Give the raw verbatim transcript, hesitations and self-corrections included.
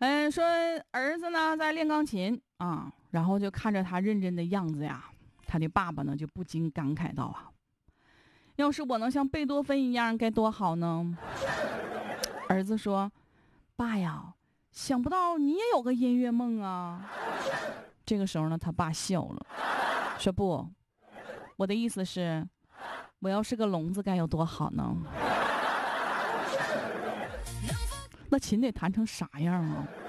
嗯，说儿子呢在练钢琴啊，然后就看着他认真的样子呀，他的爸爸呢就不禁感慨道啊，要是我能像贝多芬一样该多好呢。儿子说，爸呀，想不到你也有个音乐梦啊。这个时候呢，他爸笑了，说不，我的意思是，我要是个聋子该有多好呢。那琴得弹成啥样啊？